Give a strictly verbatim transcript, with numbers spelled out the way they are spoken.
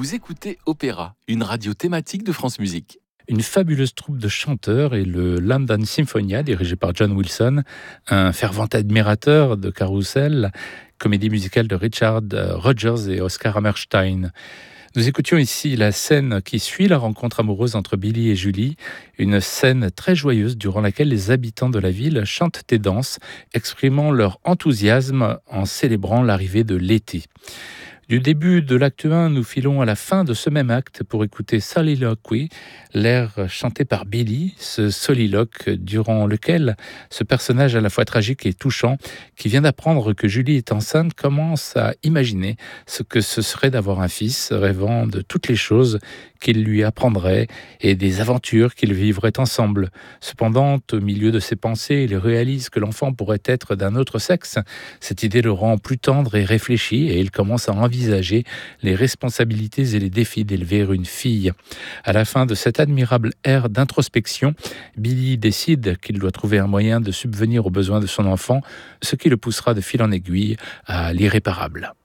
Vous écoutez Opéra, une radio thématique de France Musique. Une fabuleuse troupe de chanteurs et le London Symphonia, dirigé par John Wilson, un fervent admirateur de Carousel, comédie musicale de Richard Rodgers et Oscar Hammerstein. Nous écoutions ici la scène qui suit la rencontre amoureuse entre Billy et Julie, une scène très joyeuse durant laquelle les habitants de la ville chantent et dansent, exprimant leur enthousiasme en célébrant l'arrivée de l'été. Du début de l'acte un, nous filons à la fin de ce même acte pour écouter Soliloquy, l'air chanté par Billy, ce soliloque durant lequel ce personnage à la fois tragique et touchant, qui vient d'apprendre que Julie est enceinte, commence à imaginer ce que ce serait d'avoir un fils, rêvant de toutes les choses qu'il lui apprendrait et des aventures qu'ils vivraient ensemble. Cependant, au milieu de ses pensées, il réalise que l'enfant pourrait être d'un autre sexe. Cette idée le rend plus tendre et réfléchi et il commence à envisager les responsabilités et les défis d'élever une fille. À la fin de cette admirable ère d'introspection, Billy décide qu'il doit trouver un moyen de subvenir aux besoins de son enfant, ce qui le poussera de fil en aiguille à l'irréparable.